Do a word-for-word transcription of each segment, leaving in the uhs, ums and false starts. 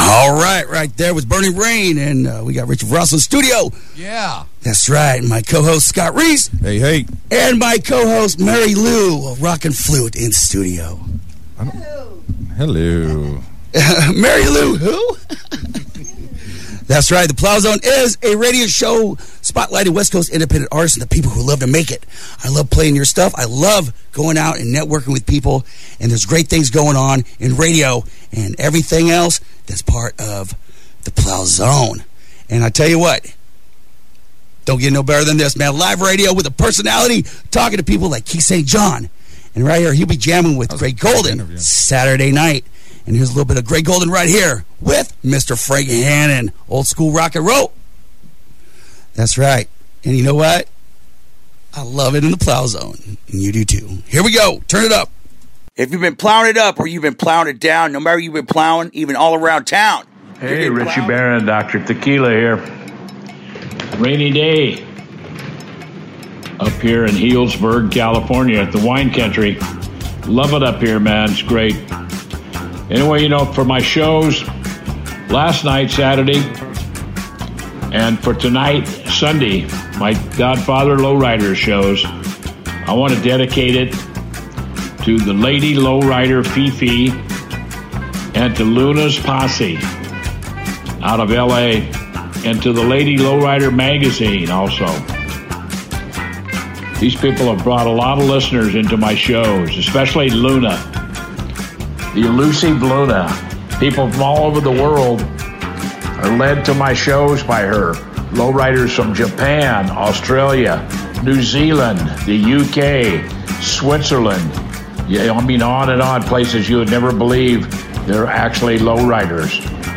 All right, right there was Burning Rain, and uh, we got Richard Ross in the studio. Yeah. That's right. My co-host, Scott Reese. Hey, hey. And my co-host, Mary Lou, Rockin' Flute in studio. Hello. Hello. Mary Lou, who? That's right. The Plow Zone is a radio show spotlighting West Coast independent artists and the people who love to make it. I love playing your stuff. I love going out and networking with people. And there's great things going on in radio and everything else that's part of the Plow Zone. And I tell you what, don't get no better than this, man. Live radio with a personality, talking to people like Keith Saint John. And right here, he'll be jamming with Greg Golden interview. Saturday night. And here's a little bit of Greg Golden right here with Mister Frank Hannon, old school rock and roll. That's right. And you know what? I love it in the Plow Zone. And you do too. Here we go. Turn it up. If you've been plowing it up or you've been plowing it down, no matter you've been plowing, even all around town. Hey, Richie Barron, Doctor Tequila here. Rainy day up here in Healdsburg, California at the wine country. Love it up here, man. It's great. Anyway, you know, for my shows last night, Saturday, and for tonight, Sunday, my Godfather Lowrider shows, I want to dedicate it to the Lady Lowrider Fifi and to Luna's Posse out of L A and to the Lady Lowrider magazine also. These people have brought a lot of listeners into my shows, especially Luna. The elusive Luna. People from all over the world are led to my shows by her. Lowriders from Japan, Australia, New Zealand, the U K, Switzerland. Yeah, I mean, on and on, places you would never believe they're actually lowriders.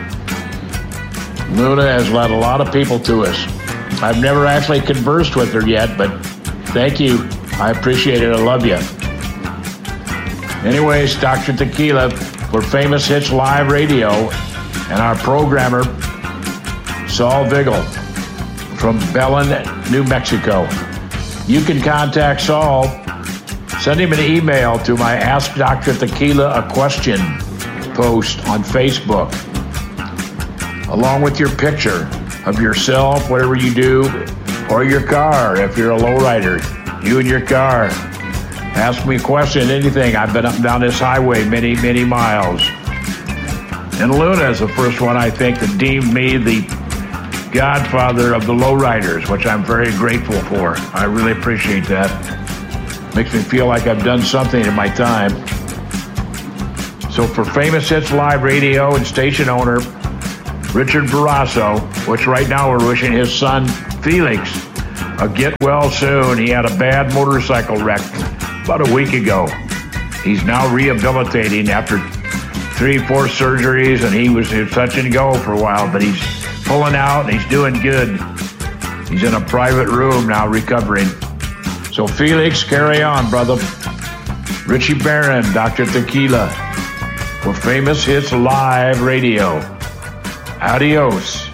Luna has led a lot of people to us. I've never actually conversed with her yet, but thank you. I appreciate it. I love you. Anyways, Doctor Tequila for Famous Hits Live Radio and our programmer, Saul Vigil from Belen, New Mexico. You can contact Saul. Send him an email to my Ask Doctor Tequila a Question post on Facebook, along with your picture of yourself, whatever you do, or your car, if you're a lowrider, you and your car. Ask me a question, anything. I've been up and down this highway many, many miles. And Luna is the first one, I think, that deemed me the godfather of the lowriders, which I'm very grateful for. I really appreciate that. Makes me feel like I've done something in my time. So for Famous Hits Live Radio and station owner, Richard Barrasso, which right now we're wishing his son, Felix, a get well soon. He had a bad motorcycle wreck about a week ago. He's now rehabilitating after three, four surgeries, and he was touch and go for a while, but he's pulling out and he's doing good. He's in a private room now recovering. So Felix, carry on, brother. Richie Barron, Doctor Tequila, for Famous Hits Live Radio. Adios.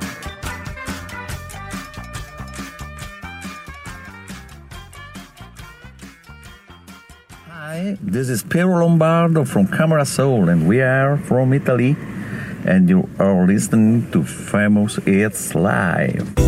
Hi, this is Piero Lombardo from Camera Soul, and we are from Italy, and you are listening to Famous Hits Live.